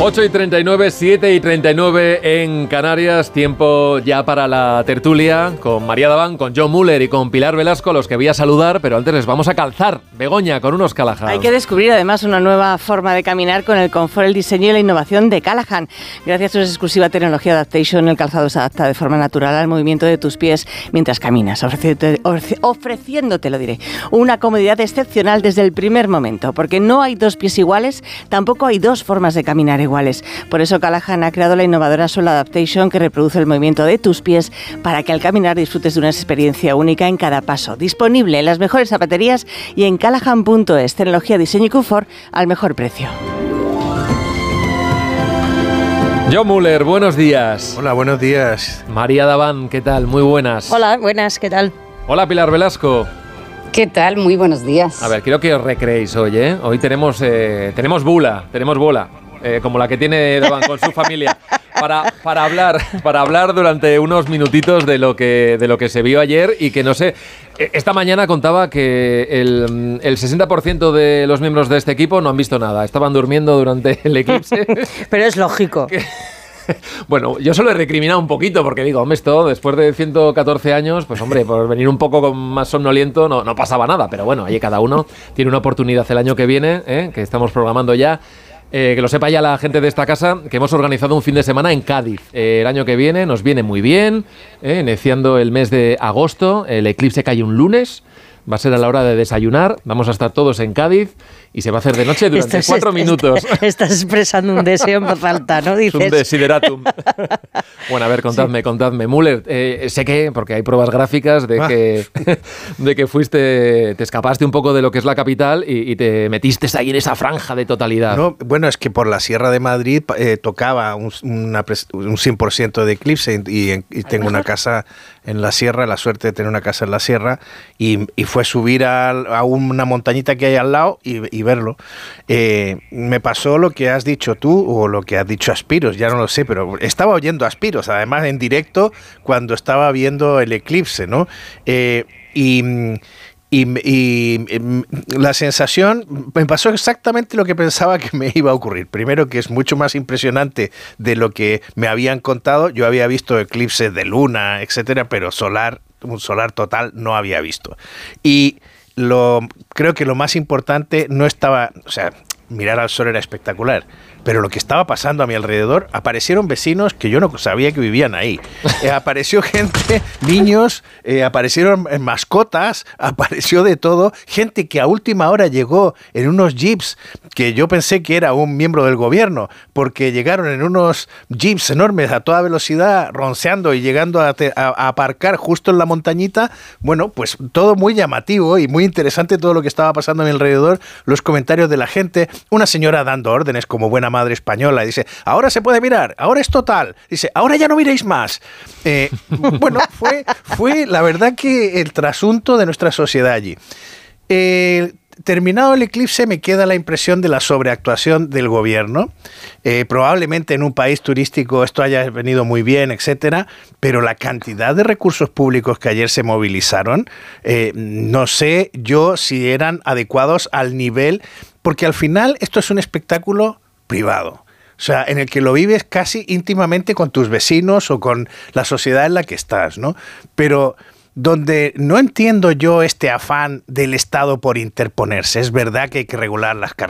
8:39, 7:39 en Canarias. Tiempo ya para la tertulia con María Daván, con John Muller y con Pilar Velasco, los que voy a saludar, pero antes les vamos a calzar. Begoña, con unos Callahan. Hay que descubrir además una nueva forma de caminar con el confort, el diseño y la innovación de Callahan. Gracias a su exclusiva tecnología Adaptation, el calzado se adapta de forma natural al movimiento de tus pies mientras caminas, ofreciéndote, lo diré, una comodidad excepcional desde el primer momento, porque no hay dos pies iguales, tampoco hay dos formas de caminar iguales. Por eso Callahan ha creado la innovadora Sole Adaptation, que reproduce el movimiento de tus pies para que al caminar disfrutes de una experiencia única en cada paso. Disponible en las mejores zapaterías y en callahan.es. Tecnología, diseño y confort al mejor precio. John Muller, buenos días. Hola, buenos días. María Daván, ¿qué tal? Muy buenas. Hola, buenas, ¿qué tal? Hola, Pilar Velasco. ¿Qué tal? Muy buenos días. A ver, quiero que os recreéis hoy, ¿eh? Hoy tenemos bola, como la que tiene Daván con su familia, para hablar durante unos minutitos de lo que se vio ayer y que no sé. Esta mañana contaba que el 60% de los miembros de este equipo no han visto nada. Estaban durmiendo durante el eclipse. Pero es lógico. Bueno, yo se lo he recriminado un poquito porque digo, hombre, esto después de 114 años, pues hombre, por venir un poco más somnoliento no pasaba nada. Pero bueno, ahí cada uno tiene una oportunidad el año que viene, que estamos programando ya. Que lo sepa ya la gente de esta casa, que hemos organizado un fin de semana en Cádiz. El año que viene nos viene muy bien, iniciando el mes de agosto. El eclipse cae un lunes, va a ser a la hora de desayunar. Vamos a estar todos en Cádiz y se va a hacer de noche durante 4 minutos. Estás expresando un deseo en voz alta, ¿no? Dices. Es un desideratum. Bueno, a ver, contadme. Muller, sé que, porque hay pruebas gráficas de que te escapaste un poco de lo que es la capital y te metiste ahí en esa franja de totalidad. No, bueno, es que por la Sierra de Madrid tocaba un 100% de eclipse y tengo una casa en la sierra, la suerte de tener una casa en la sierra, y fue subir a una montañita que hay al lado y verlo. Me pasó lo que has dicho tú o lo que has dicho Aspiros, ya no lo sé, pero estaba oyendo Aspiros, además en directo cuando estaba viendo el eclipse, ¿no? Y la sensación, me pasó exactamente lo que pensaba que me iba a ocurrir. Primero, que es mucho más impresionante de lo que me habían contado. Yo había visto eclipses de luna, etcétera, pero un solar total no había visto. Y creo que lo más importante no estaba, o sea, mirar al sol era espectacular, pero lo que estaba pasando a mi alrededor, aparecieron vecinos que yo no sabía que vivían ahí. Apareció gente, niños, aparecieron mascotas, apareció de todo. Gente que a última hora llegó en unos jeeps, que yo pensé que era un miembro del gobierno, porque llegaron en unos jeeps enormes a toda velocidad, ronceando y llegando a aparcar justo en la montañita. Bueno, pues todo muy llamativo y muy interesante todo lo que estaba pasando a mi alrededor. Los comentarios de la gente, una señora dando órdenes como buena madre española, dice, ahora se puede mirar, ahora es total, dice, ahora ya no miréis más. Bueno, fue la verdad que el trasunto de nuestra sociedad allí. Terminado el eclipse, me queda la impresión de la sobreactuación del gobierno. Probablemente en un país turístico esto haya venido muy bien, etcétera, pero la cantidad de recursos públicos que ayer se movilizaron, no sé yo si eran adecuados al nivel, porque al final esto es un espectáculo privado, o sea, en el que lo vives casi íntimamente con tus vecinos o con la sociedad en la que estás, ¿no? Pero donde no entiendo yo este afán del Estado por interponerse. Es verdad que hay que regular las carreteras,